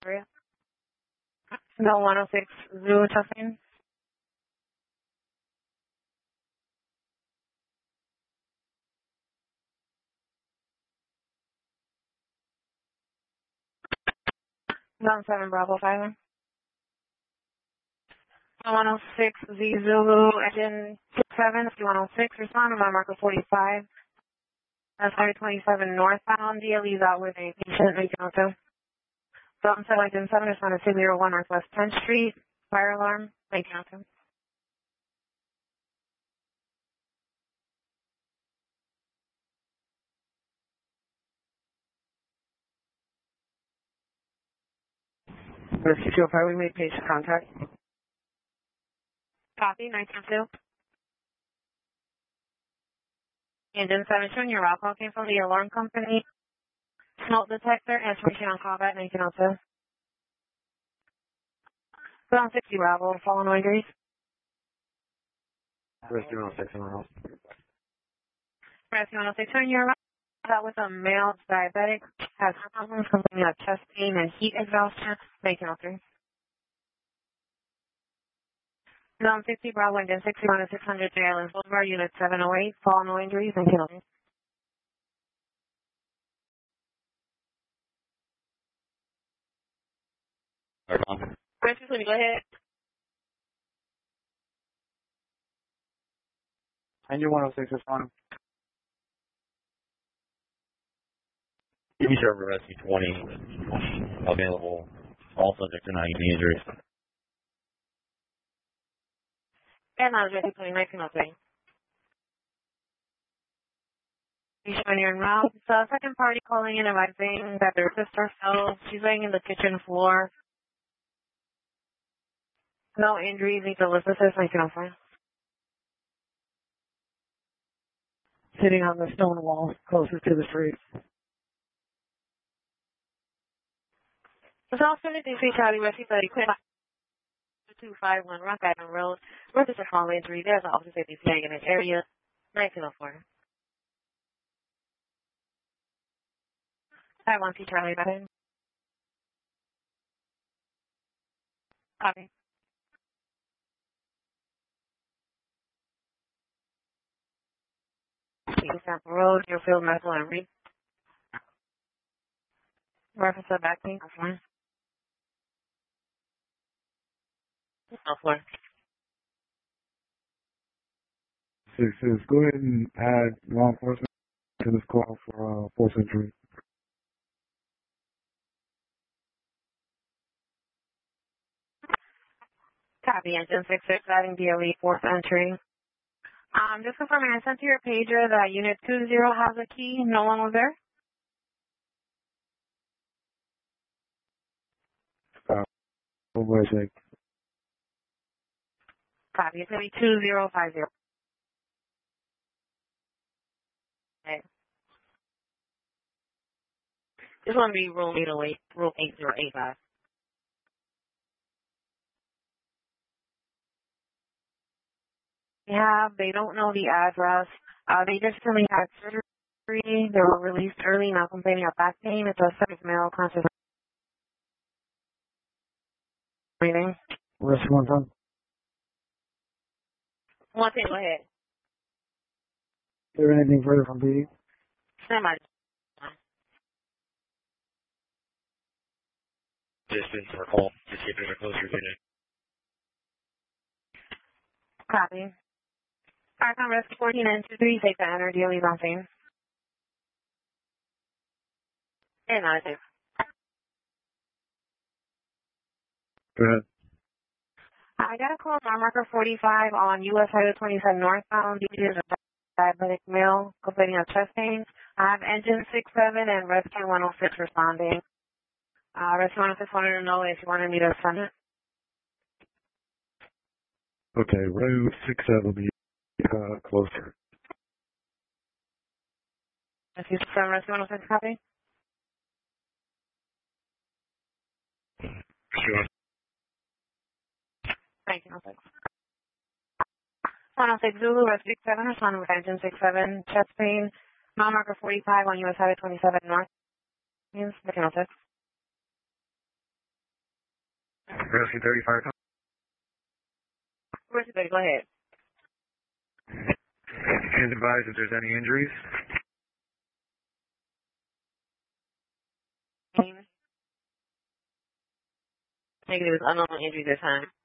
area. No 106 Zulu testing. Zone 7 Bravo 5. 106 Z Zulu engine 7 106 respond to my marker 45. That's Highway 27 northbound. DLE is out with a patient in Toronto. Zone 7 engine 7 respond to 601 Northwest 10th Street. Fire alarm, Lake Toronto. Rescue 205, we made patient contact. Copy, 922. Engine 7 showing your route call came from the alarm company. Smoke detector, information on combat, 1902. Zone 60 Bravo, fallen injuries. Rescue 106 in the house. Rescue 106 showing your route. That was a male diabetic, has problems complaining of chest pain and heat exhaustion, 1903. Zone 60 Bravo, engine 61 to 600 J. Islands Boulevard, unit 708, fall no injuries, 1903. Rescue 20, go ahead. Engine 106 is on. TV server rescue 20 available. All subjects are not using injuries. And I was ready for 1903. He's showing you en route. So second party calling in advising that their sister fell. She's laying in the kitchen floor. No injuries, needs ellipsis, 1905. Sitting on the stone wall closest to the street. It's also the DC Charlie Rescue 30 Quit 251 Rock Island Road. Registered fall injury. There's an officer safety flag in the area. 1904. I want to see Charlie back in. Copy. Sample Road, Deerfield, Medical, and Reed. Reference to back pain. Elsewhere. 6 go ahead and add law enforcement to this call for force injury. Copy, engine 66, adding DLE, fourth entry. Just confirming, I sent to your pager that unit 20 has a key. No one was there? What was it? Copy, it's going to be 2050. Okay. This one will be room 808, room 8085. Yeah, they don't know the address. They just recently had surgery. They were released early, now complaining of back pain. It's a subject male conscious breathing. Rest one time. One thing, go ahead. Is there anything further from PD? Stand by. Distance or call. Just keep it closer to it. Copy. Archon Rescue 14 and 23, take the enter, DLE's on scene. And I do. Go ahead. I got a call from marker 45 on US Highway 27 northbound. Due to a diabetic male complaining of chest pain. I have engine 67 and rescue 106 responding. Rescue 106 wanted to know if you wanted me to send it. Okay, road 67 will be closer. Rescue 67, rescue 106, copy. Sure. Thank you, 106. 106 Zulu, rescue 7, responding with engine 67, chest pain. Mile marker 45 on US Highway 27 north. Means 106. Rescue 35. Rescue 30, go ahead. Can advise if there's any injuries. Negative is unknown injury this time.